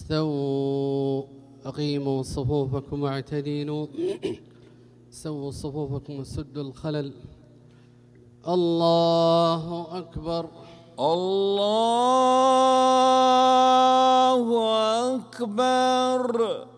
استووا أقيموا صفوفكم واعتدلوا سووا صفوفكم وسدوا الخلل. الله أكبر. الله أكبر.